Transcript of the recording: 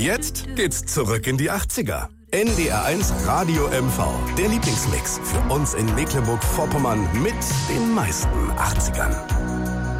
Jetzt geht's zurück in die 80er. NDR1 Radio MV, der Lieblingsmix für uns in Mecklenburg-Vorpommern mit den meisten 80ern.